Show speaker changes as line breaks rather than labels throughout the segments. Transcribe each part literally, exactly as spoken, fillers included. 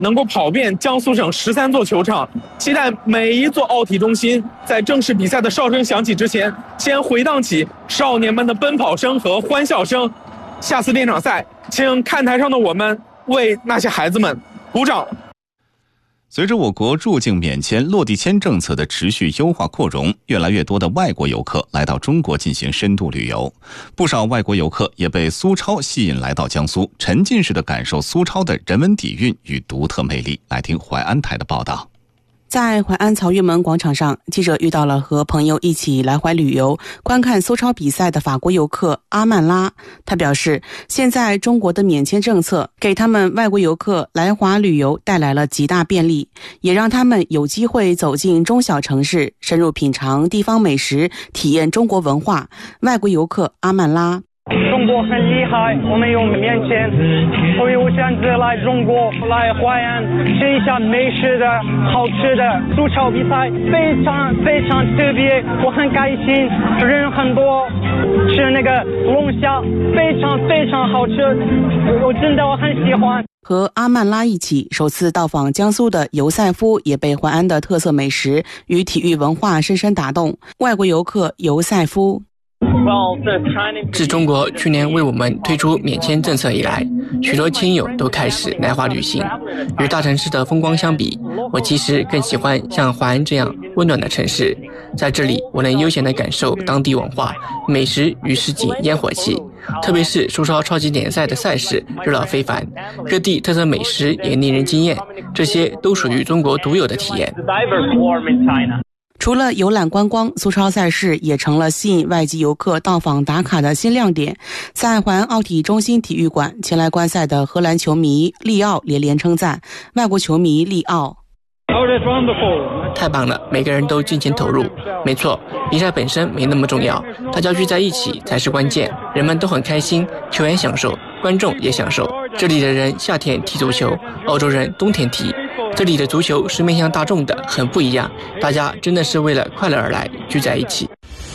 能够跑遍江苏省十三座球场，期待每一座奥体中心在正式比赛的哨声响起之前，先回荡起少年们的奔跑声和欢笑声。下次练场赛，请看台上的我们为那些孩子们鼓掌。
随着我国入境免签、落地签政策的持续优化扩容，越来越多的外国游客来到中国进行深度旅游。不少外国游客也被苏超吸引来到江苏，沉浸式的感受苏超的人文底蕴与独特魅力。来听淮安台的报道。
在淮安漕运门广场上，记者遇到了和朋友一起来淮旅游、观看苏超比赛的法国游客阿曼拉。他表示，现在中国的免签政策给他们外国游客来华旅游带来了极大便利，也让他们有机会走进中小城市，深入品尝地方美食，体验中国文化。外国游客阿曼拉：
中国很厉害，我们有免签，所以我选择来中国，来淮安吃一下美食的好吃的苏超比赛，非常非常特别，我很开心，人很多，吃那个龙虾非常非常好吃，我真的我很喜欢。
和阿曼拉一起首次到访江苏的尤塞夫也被淮安的特色美食与体育文化深深打动。外国游客尤塞夫：
自中国去年为我们推出免签政策以来，许多亲友都开始来华旅行。与大城市的风光相比，我其实更喜欢像淮安这样温暖的城市。在这里，我能悠闲地感受当地文化、美食与市井烟火气。特别是苏超超级联赛的赛事热闹非凡，各地特色美食也令人惊艳，这些都属于中国独有的体验。
除了游览观光，苏超赛事也成了吸引外籍游客到访打卡的新亮点。在淮安奥体中心体育馆，前来观赛的荷兰球迷利奥连连称赞外国球迷利奥：
太棒了，每个人都尽情投入。没错，比赛本身没那么重要，大家聚在一起才是关键。人们都很开心，球员享受，观众也享受。这里的人夏天踢足球，欧洲人冬天踢。这里的足球是面向大众的，很不一样，大家真的是为了快乐而来，聚在一起。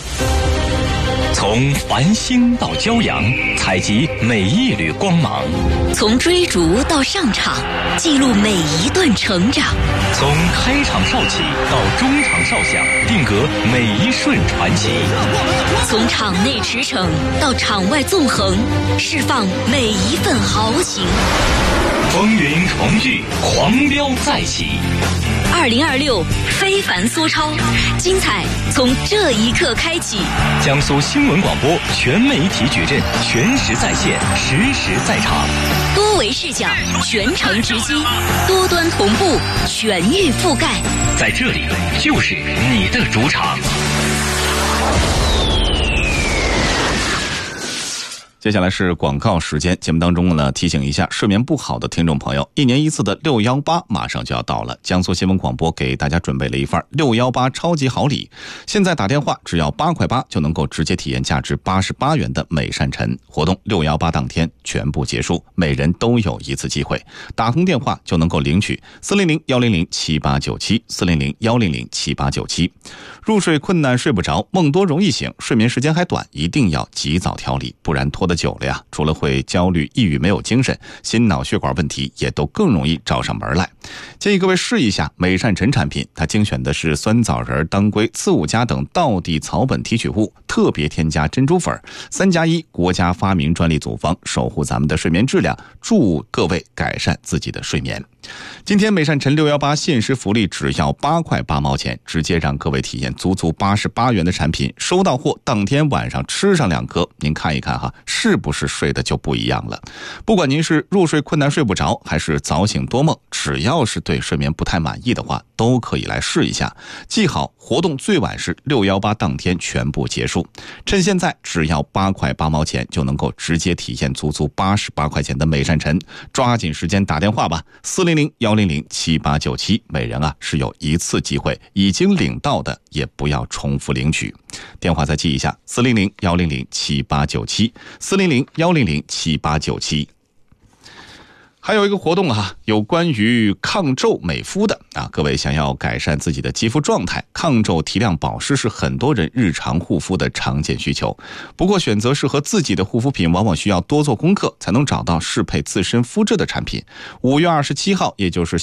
从繁星到骄阳，采集每一缕光芒；
从追逐到上场，记录每一段成长；
从开场哨起到中场哨响，定格每一瞬传奇；
从场内驰骋到场外纵横，释放每一份豪情。
风云重聚，狂飙再起。
二零二六非凡苏超，精彩从这一刻开启。
江苏新闻广播全媒体矩阵，全时在线，实时在场，
多维视角，全程直击，多端同步，全域覆盖。
在这里就是你的主场。
接下来是广告时间，节目当中呢，提醒一下睡眠不好的听众朋友，一年一次的六一八马上就要到了，江苏新闻广播给大家准备了一份六一八超级好礼，现在打电话只要八块八就能够直接体验价值八十八元的美善晨活动，六一八当天全部结束，每人都有一次机会，打通电话就能够领取四零零幺零零七八九七四零零幺零零七八九七。入睡困难睡不着，梦多容易醒，睡眠时间还短，一定要及早调理，不然拖得久了呀，除了会焦虑、抑郁、没有精神，心脑血管问题也都更容易找上门来。建议各位试一下美善晨产品，它精选的是酸枣仁、当归、刺五加等道地草本提取物，特别添加珍珠粉，三加一国家发明专利组方，守护咱们的睡眠质量，祝各位改善自己的睡眠。今天美善晨六一八限时福利只要八块八毛钱，直接让各位体验足足八十八元的产品，收到货当天晚上吃上两颗，您看一看哈，是不是睡得就不一样了？不管您是入睡困难睡不着，还是早醒多梦，只要是对睡眠不太满意的话，都可以来试一下。记好，活动最晚是六一八当天全部结束，趁现在只要八块八毛钱就能够直接体验足足八十八块钱的美善晨，抓紧时间打电话吧，四零零幺零零七八九七，每人啊是有一次机会，已经领到的也不要重复领取。电话再记一下，四零零幺零零七八九七四零零幺零零七八九七。还有一个活动啊，有关于抗皱美肤的啊，各位想要改善自己的肌肤状态，抗皱提亮保湿是很多人日常护肤的常见需求。不过选择适合自己的护肤品，往往需要多做功课，才能找到适配自身肤质的产品。五月二十七号，也就是